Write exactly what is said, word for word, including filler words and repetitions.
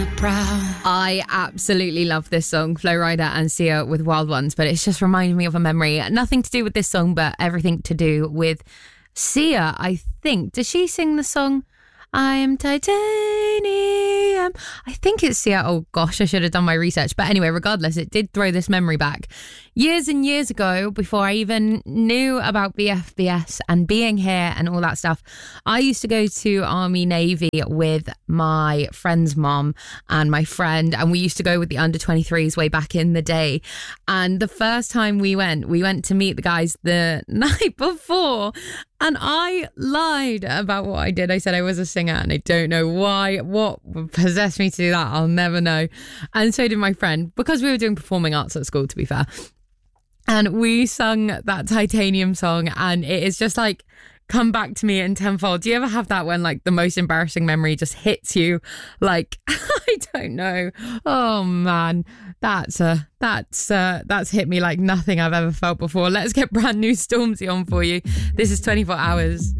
proud. I absolutely love this song, Flo Rida and Sia with Wild Ones, but it's just reminding me of a memory. Nothing to do with this song, but everything to do with Sia, I think. Does she sing the song I am titanium? I think it's Sia. Oh gosh, I should have done my research. But anyway, regardless, it did throw this memory back. Years and years ago, before I even knew about B F B S and being here and all that stuff, I used to go to Army Navy with my friend's mom and my friend, and we used to go with the under twenty-threes way back in the day. And the first time we went, we went to meet the guys the night before, and I lied about what I did. I said I was a singer, and I don't know why. What possessed me to do that, I'll never know. And so did my friend, because we were doing performing arts at school, to be fair. And we sung that Titanium song, and it is just like come back to me in tenfold. Do you ever have that when like the most embarrassing memory just hits you? Like, I don't know. Oh man, that's uh, that's uh, that's hit me like nothing I've ever felt before. Let's get brand new Stormzy on for you. This is twenty-four hours.